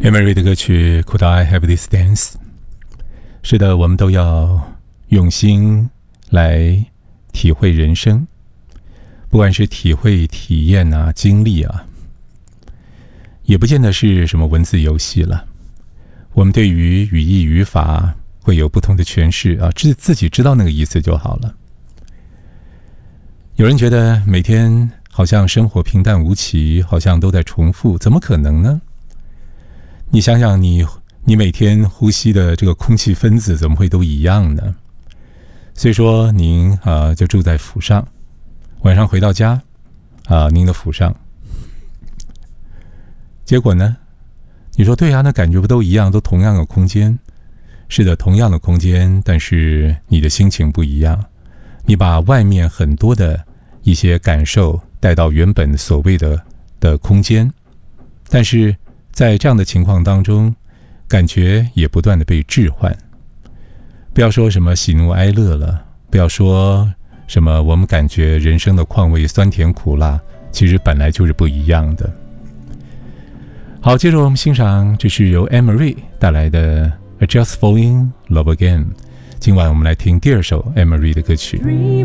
Emery 的歌曲 Could I Have This Dance？ 是的，我们都要用心来体会人生，不管是体会、体验啊、经历啊，也不见得是什么文字游戏了。我们对于语义语法会有不同的诠释啊，自己知道那个意思就好了。有人觉得每天好像生活平淡无奇，好像都在重复，怎么可能呢？你想想你每天呼吸的这个空气分子怎么会都一样呢？所以说您就住在府上，晚上回到家您的府上，结果呢，你说对啊，那感觉不都一样，都同样的空间。是的，同样的空间，但是你的心情不一样。你把外面很多的一些感受带到原本所谓的空间，但是在这样的情况当中，感觉也不断的被置换。不要说什么喜怒哀乐了，不要说什么我们感觉人生的况味酸甜苦辣，其实本来就是不一样的。好，接着我们欣赏，这是由 Emery 带来的 I Just Fall in Love Again。今晚我们来听第二首 Emery 的歌曲。